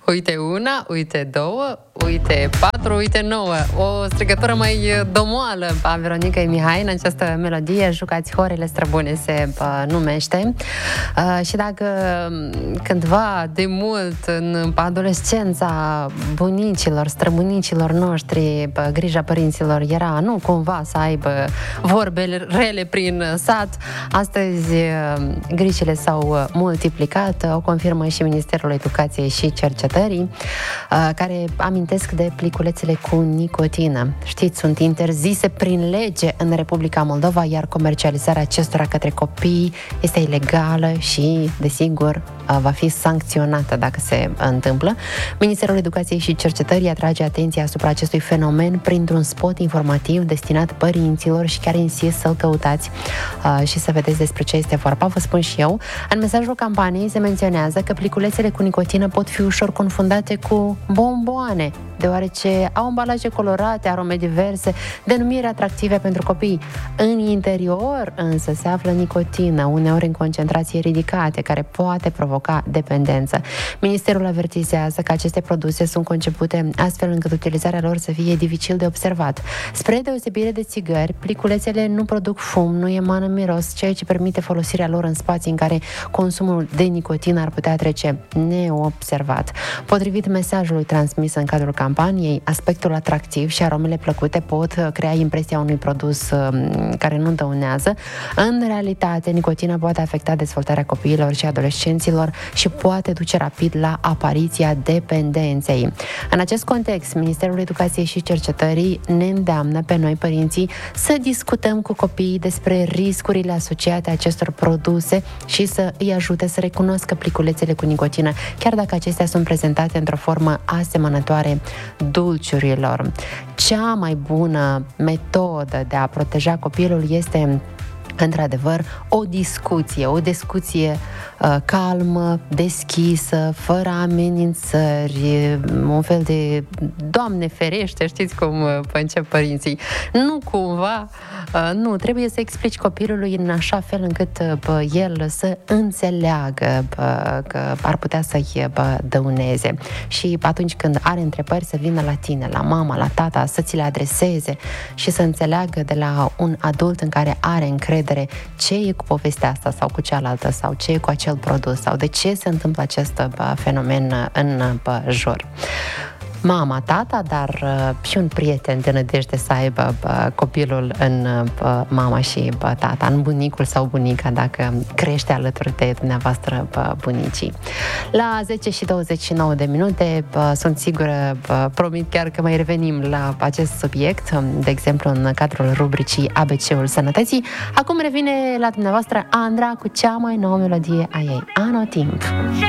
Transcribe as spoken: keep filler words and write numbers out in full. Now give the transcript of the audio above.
Uite una, uite două, uite patru, uite nouă. O strigătură mai domoală a Veronicăi Mihai în această melodie. Jucați Horele Străbune se uh, numește. Uh, și dacă cândva de mult în adolescența bunicilor, străbunicilor noștri, uh, grija părinților era nu cumva să aibă vorbe rele prin sat, astăzi uh, grijile s-au multiplicat. O confirmă și Ministerul Educației și Cercetării, uh, care amintesc de pliculețele cu nicotină. Știți, sunt interzise prin lege în Republica Moldova, iar comercializarea acestora către copii este ilegală și, desigur, va fi sancționată dacă se întâmplă. Ministerul Educației și Cercetării atrage atenția asupra acestui fenomen printr-un spot informativ destinat părinților și chiar insist să-l căutați uh, și să vedeți despre ce este vorba. Vă spun și eu. În mesajul campaniei se menționează că pliculețele cu nicotină pot fi ușor confundate cu bomboane, deoarece au ambalaje colorate, arome diverse, denumiri atractive pentru copii. În interior însă se află nicotină, uneori în concentrații ridicate, care poate provoca dependență. Ministerul avertizează că aceste produse sunt concepute astfel încât utilizarea lor să fie dificil de observat. Spre deosebire de țigări, pliculețele nu produc fum, nu emană miros, ceea ce permite folosirea lor în spații în care consumul de nicotină ar putea trece neobservat. Potrivit mesajului transmis în cadrul campaniei, aspectul atractiv și aromele plăcute pot crea impresia unui produs care nu dăunează. În realitate, nicotina poate afecta dezvoltarea copiilor și adolescenților și poate duce rapid la apariția dependenței. În acest context, Ministerul Educației și Cercetării ne îndeamnă pe noi, părinții, să discutăm cu copiii despre riscurile asociate acestor produse și să îi ajute să recunoască pliculețele cu nicotină, chiar dacă acestea sunt prezentate într-o formă asemănătoare dulciurilor. Cea mai bună metodă de a proteja copilul este, într-adevăr, o discuție, o discuție uh, calmă, deschisă, fără amenințări, un fel de Doamne ferește, știți cum uh, încep părinții. Nu cumva, uh, nu, trebuie să explici copilului în așa fel încât uh, el să înțeleagă uh, că ar putea să-i uh, dăuneze. Și atunci când are întrebări, să vină la tine, la mama, la tata, să ți le adreseze și să înțeleagă de la un adult în care are încredere ce e cu povestea asta sau cu cealaltă sau ce e cu acel produs sau de ce se întâmplă acest bă, fenomen în bă, jur. Mama, tata, dar uh, și un prieten de nădejde să aibă bă, copilul în bă, mama și bă, tata, în bunicul sau bunica, dacă crește alături de dumneavoastră bă, bunicii. La zece și douăzeci și nouă de minute, bă, sunt sigură, bă, promit chiar că mai revenim la acest subiect, de exemplu în cadrul rubricii A B C-ul Sănătății. Acum revine la dumneavoastră Andra cu cea mai nouă melodie a ei, Anotimp.